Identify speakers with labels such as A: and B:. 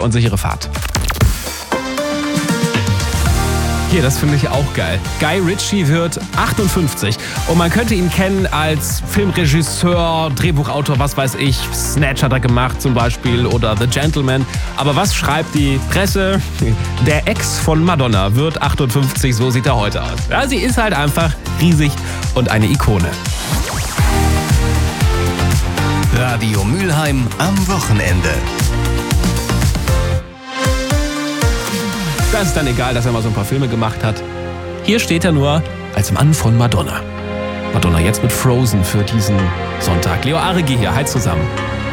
A: und sichere Fahrt. Hier, das finde ich auch geil. Guy Ritchie wird 58 und man könnte ihn kennen als Filmregisseur, Drehbuchautor, was weiß ich. Snatch hat er gemacht zum Beispiel oder The Gentleman. Aber was schreibt die Presse? Der Ex von Madonna wird 58, so sieht er heute aus. Ja, sie ist halt einfach riesig und eine Ikone.
B: Radio Mülheim am Wochenende.
A: Da ist dann egal, dass er mal so ein paar Filme gemacht hat. Hier steht er nur als Mann von Madonna. Madonna jetzt mit Frozen für diesen Sonntag. Leo Aregi hier, hi zusammen.